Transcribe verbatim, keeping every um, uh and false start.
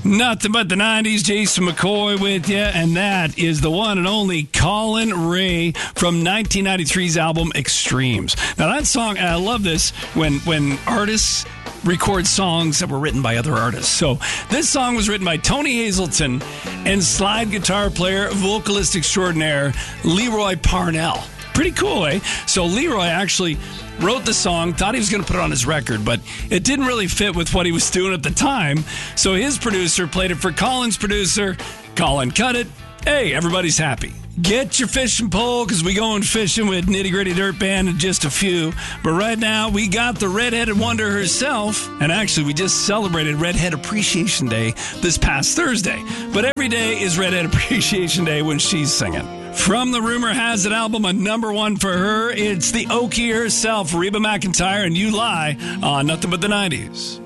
Nothing but the nineties, Jason McCoy with you, and that is the one and only Colin Ray from nineteen ninety-three's album Extremes. Now that song, and I love this, when when artists record songs that were written by other artists. So this song was written by Tony Hazelton and slide guitar player, vocalist extraordinaire, Leroy Parnell. Pretty cool, eh? So Leroy actually wrote the song, thought he was going to put it on his record, but it didn't really fit with what he was doing at the time. So his producer played it for Colin's producer. Colin cut it. Hey, everybody's happy. Get your fishing pole, because we going fishing with Nitty Gritty Dirt Band in just a few. But right now, we got the redheaded wonder herself. And actually, we just celebrated Redhead Appreciation Day this past Thursday. But every day is Redhead Appreciation Day when she's singing. From the Rumor Has It album, a number one for her, it's the Okie herself, Reba McEntire, and You Lie on Nothing But the nineties.